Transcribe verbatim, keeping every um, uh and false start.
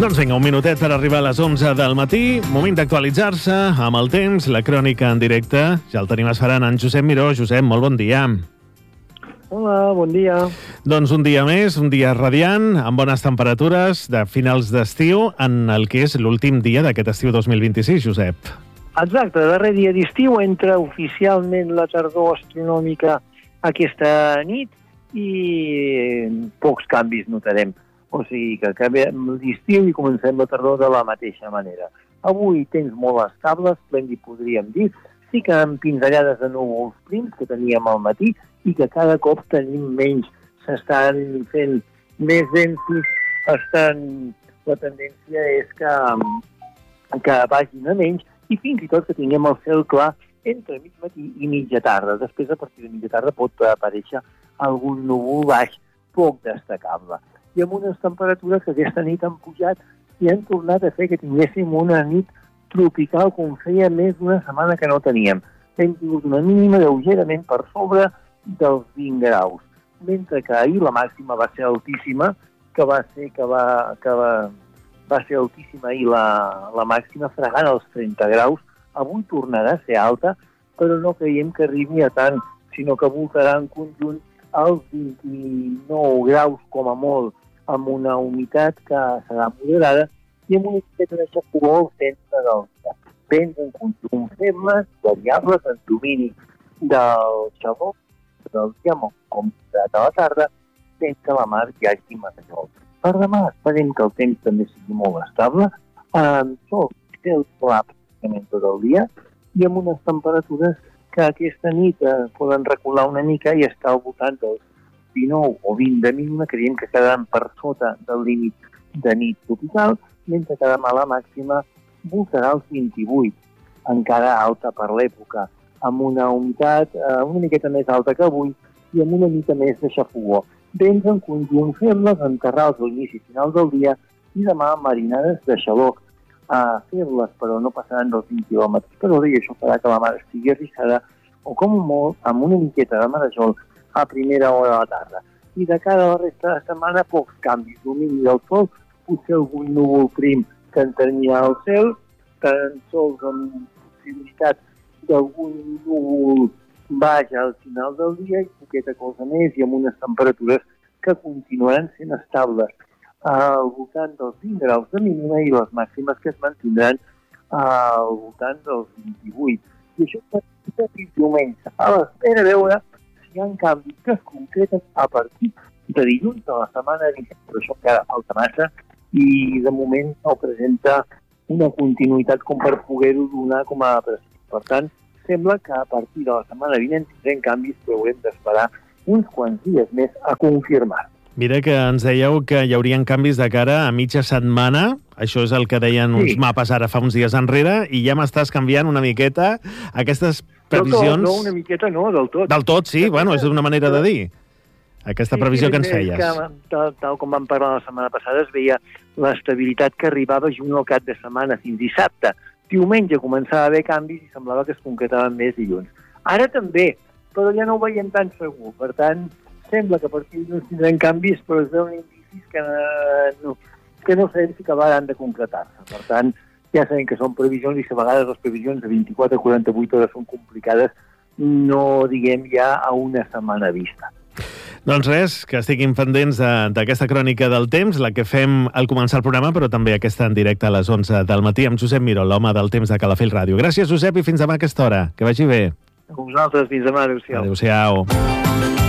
Doncs vinga, un minutet per arribar a les onze del matí. Moment d'actualitzar-se amb el temps, la crònica en directe. Ja el tenim esperant en Josep Miró. Josep, molt bon dia. Hola, bon dia. Doncs un dia més, un dia radiant, amb bones temperatures de finals d'estiu, en el que és l'últim dia d'aquest estiu dos mil vint-i-sis, Josep. Exacte, darrer dia d'estiu entra oficialment la tardor astronòmica aquesta nit i pocs canvis notarem. O sigui que acabem l'estiu i comencem la tardor de la mateixa manera. Avui temps molt estable, esplèndid podríem dir, sí que amb pinzellades de núvols prims que teníem al matí i que cada cop tenim menys. S'estan fent més densos, estan... la tendència és que, que vagin a menys i fins i tot que tinguem el cel clar entre mig matí i mitja tarda. Després, a partir de mitja tarda, pot aparèixer algun núvol baix poc destacable. I amb unes temperatures que aquesta nit han pujat i han tornat a fer que tinguéssim una nit tropical com feia més d'una setmana que no teníem. Hem tingut una mínima lleugerament per sobre dels vint graus, mentre que ahir la màxima va ser altíssima, que va ser que va, que va, va ser altíssima ahir la, la màxima, fregant els trenta graus. Avui tornarà a ser alta, però no creiem que arribi a tant, sinó que voltarà en conjunt als vint-i-nou graus com a molt, amb una humitat que serà moderada i amb una miqueta de xafogor al centre del dia. Vents en conjunt febles, variables en domini del xafogor del dia, com a la tarda, sense la mar hi hagi matejol. Per demà esperem que el temps també sigui molt estable, amb sol i cel clar pràcticament tot el dia i amb unes temperatures que aquesta nit eh, poden recular una mica i estar al voltant dels dinou o vint de mínima, creiem que quedaran per sota del límit de nit tropical, mentre que demà la màxima voltarà els vint-i-vuit, encara alta per l'època, amb una humitat eh, una miqueta més alta que avui i amb una mica més de xafogor. Vents en conjunt febles, enterrals a l'inici final del dia i demà marinades de xaloc. Uh, febles, però no passaran dels vint quilòmetres per hora i això farà que la mar estigui arrissada o com molt amb una miqueta de marejol a primera hora de la tarda. I de cara a la resta de setmana, pocs canvis. Domini del sol, potser algun núvol prim que enternia el cel, tan sols amb possibilitat d'algun núvol baix al final del dia i poqueta cosa més i amb unes temperatures que continuaran sent estables al voltant dels vint graus de mínima i les màximes que es mantindran al voltant dels vint-i-vuit. I això és fins diumenge. A l'espera de veure si hi ha canvis que es concreten a partir de dilluns de la setmana vinent. Però això encara falta massa i de moment no presenta una continuïtat com per poder-ho donar com a precís. Per tant, sembla que a partir de la setmana vinent tindrem canvis, però haurem d'esperar uns quants dies més a confirmar. Mira que ens dèieu que hi haurien canvis de cara a mitja setmana. Això és el que deien uns sí. mapes ara fa uns dies enrere i ja m'estàs canviant una miqueta aquestes previsions... No, no, una miqueta no, del tot. Del tot, sí, bueno, és una manera de dir. Aquesta previsió sí, sí, que ens feies. Que, tal, tal com vam parlar la setmana passada, es veia l'estabilitat que arribava junt al cap de setmana fins dissabte. Diumenge començava a haver canvis i semblava que es concretaven més dilluns. Ara també, però ja no ho veiem tan segur. Per tant, sembla que a partir de dilluns tindrem canvis, però es veuen indicis que no, que no sabem si acabaran de concretar-se. Per tant, ja sabem que són previsions i si a vegades les previsions de vint-i-quatre a quaranta-vuit hores són complicades, no diguem ja a una setmana vista. Doncs res, que estiguin pendents d'aquesta crònica del temps, la que fem al començar el programa, però també aquesta en directe a les onze del matí amb Josep Miró, l'home del temps de Calafell Ràdio. Gràcies, Josep, i fins demà a aquesta hora. Que vagi bé. A vosaltres, fins demà. Adéu-siau. Adéu-siau.